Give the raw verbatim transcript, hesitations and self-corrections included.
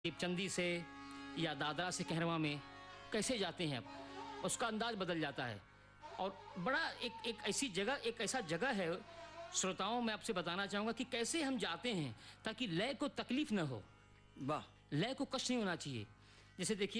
दीपचंदी से या दादरा से कहरवा में कैसे जाते हैं अब उसका अंदाज बदल जाता है। और बड़ा एक एक ऐसी जगह एक ऐसा जगह है श्रोताओं, मैं आपसे बताना चाहूँगा कि कैसे हम जाते हैं ताकि लय को तकलीफ न हो, वाह, लय को कष्ट नहीं होना चाहिए। जैसे देखिए